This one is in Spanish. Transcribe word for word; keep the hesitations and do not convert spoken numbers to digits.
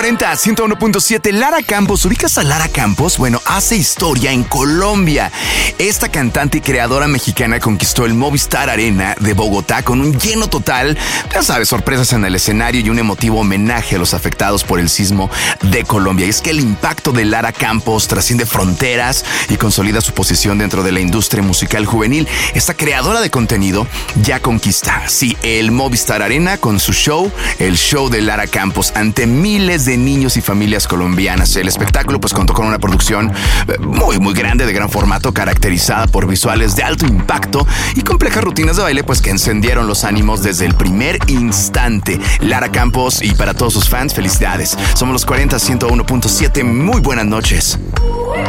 cuarenta, ciento uno punto siete. Lara Campos, ¿ubicas a Lara Campos? Bueno, hace historia en Colombia. Esta cantante y creadora mexicana conquistó el Movistar Arena de Bogotá con un lleno total, ya sabes, sorpresas en el escenario y un emotivo homenaje a los afectados por el sismo de Colombia. Y es que el impacto de Lara Campos trasciende fronteras y consolida su posición dentro de la industria musical juvenil. Esta creadora de contenido ya conquista, sí, el Movistar Arena con su show, el show de Lara Campos, ante miles de niños y familias colombianas. El espectáculo pues contó con una producción muy muy grande, de gran formato, caracterizada por visuales de alto impacto y complejas rutinas de baile pues que encendieron los ánimos desde el primer instante. Lara Campos, y para todos sus fans, felicidades. Somos los cuarenta, ciento uno punto siete. Muy buenas noches.